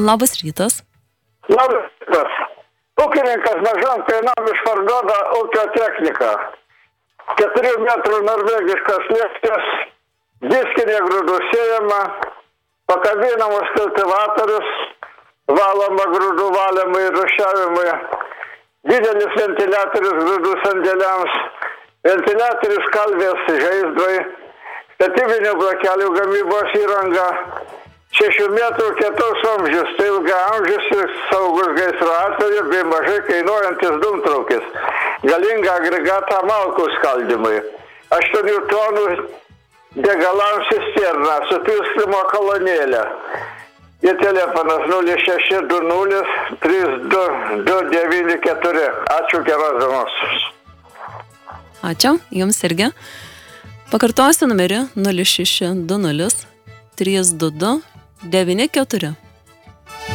Labas rytas. Labas rytas. Ūkininkas mažam kainam išparduoda ūkio techniką. 4 metrų norvegiškas lėkštės, diskinė grūdų sėjama, pakabinamas kultivatorius, valoma grūdų valymui ir rūšiavimui, didelis ventiliatorius grūdų sandėliams, ventiliatorius kalvės žaizdrai, statybinių blokelių gamybos įranga, 6 metrų kietos vamzdžius, tai ilgaamžis ir saugus gaisro atveju bei mažai kainuojantis dūmtraukis, galingą agregatą malkų skaldymui, 8 tonų degalams cisterną su pilstymo kolonėlė. Ir telefonas 0620 32294. Ačiū, geros dienos. Ačiū, jums irgi. Pakartosiu numerį 0620 322 94.